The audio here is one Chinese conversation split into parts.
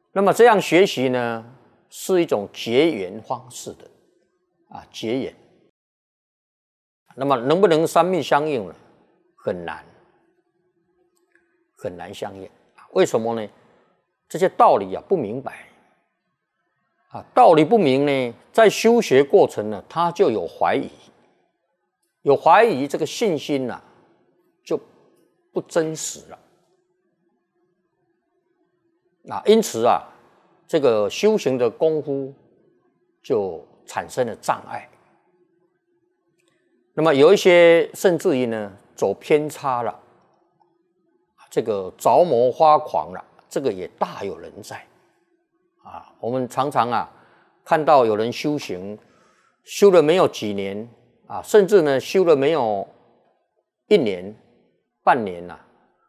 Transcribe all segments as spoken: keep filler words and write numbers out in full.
那么这样学习呢，是一种结缘方式的啊，结缘。那么能不能三密相应呢？很难，很难相应。为什么呢？这些道理啊不明白啊，道理不明呢，在修学过程呢，他就有怀疑，有怀疑，这个信心呐、啊、就不真实了啊。因此啊，这个修行的功夫就产生了障碍。那么有一些甚至于呢走偏差了，这个着魔发狂了，这个也大有人在啊。我们常常啊看到有人修行，修了没有几年啊，甚至呢修了没有一年、半年呐、啊，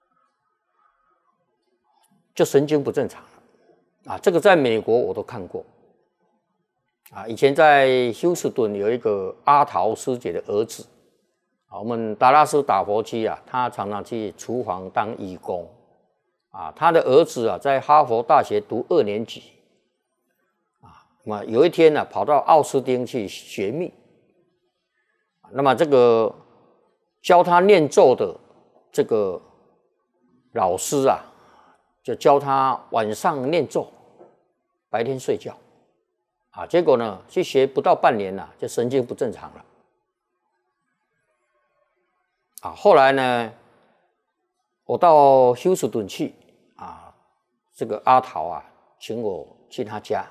就神经不正常了啊。这个在美国我都看过。啊，以前在休斯顿有一个阿桃师姐的儿子，啊，我们达拉斯打佛区啊，他常常去厨房当义工，啊，他的儿子啊在哈佛大学读二年级，啊，那么有一天呢、啊、跑到奥斯汀去学密，那么这个教他念咒的这个老师啊，就教他晚上念咒，白天睡觉。啊，结果呢，去学不到半年了，就神经不正常了。啊，后来呢，我到休斯顿去，啊，这个阿桃啊，请我去他家。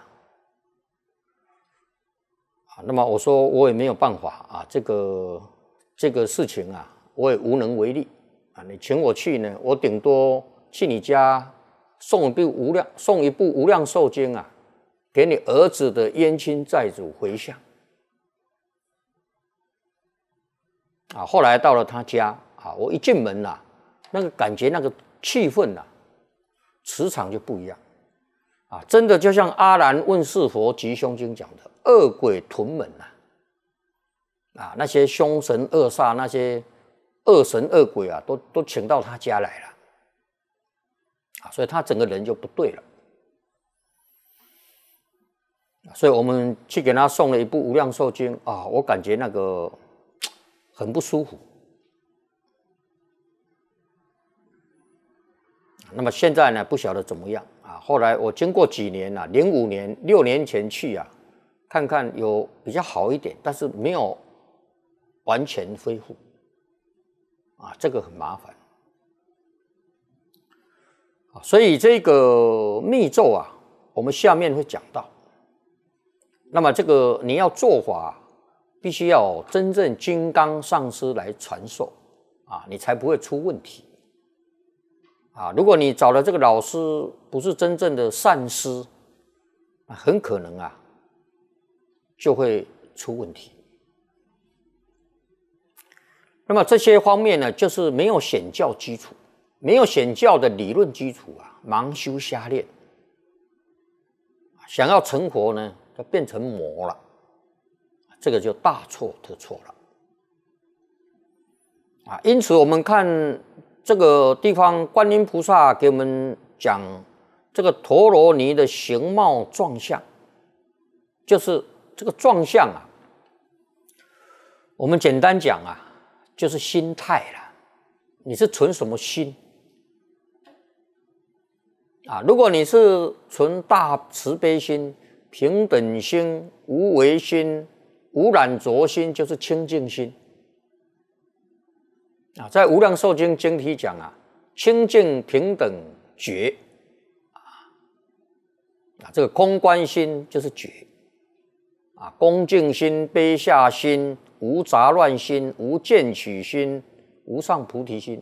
啊，那么我说我也没有办法啊，这个这个事情啊，我也无能为力。啊，你请我去呢，我顶多去你家送一部无量送一部《无量寿经》啊。给你儿子的冤亲债主回向啊！后来到了他家啊，我一进门呐、啊，那个感觉那个气氛呐、啊，磁场就不一样啊！真的就像阿难问世佛吉凶经讲的，恶鬼屯门呐、啊，啊，那些凶神恶煞、那些恶神恶鬼啊，都都请到他家来了啊，所以他整个人就不对了。所以我们去给他送了一部《无量寿经》啊，我感觉那个很不舒服。那么现在呢，不晓得怎么样啊。后来我经过几年啊，零五年、六年前去啊，看看有比较好一点，但是没有完全恢复啊，这个很麻烦啊。所以这个密咒啊，我们下面会讲到。那么这个你要做法，必须要有真正金刚上师来传授啊，你才不会出问题啊。如果你找的这个老师不是真正的善师，很可能啊就会出问题。那么这些方面呢，就是没有显教基础，没有显教的理论基础啊，盲修瞎练，想要成佛呢，就变成魔了，这个就大错特错了啊！因此，我们看这个地方，观音菩萨给我们讲这个陀罗尼的形貌状相，就是这个状相啊，我们简单讲啊，就是心态啦。你是存什么心啊？如果你是存大慈悲心、平等心、无为心、无染浊心，就是清净心啊。在《无量寿经》经题讲啊，清净平等觉啊，这个空观心就是觉啊，恭敬心、卑下心、无杂乱心、无见取心、无上菩提心。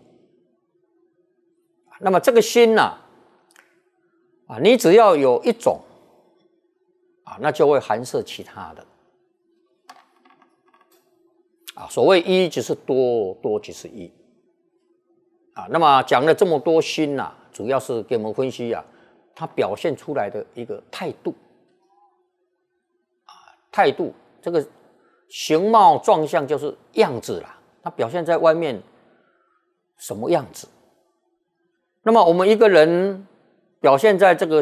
那么这个心呢、啊，啊，你只要有一种啊，那就会含摄其他的啊。所谓一即是多，多即是一啊。那么讲了这么多心呐、啊，主要是给我们分析啊，它表现出来的一个态度啊，态度这个形貌状相就是样子啦，它表现在外面什么样子？那么我们一个人表现在这个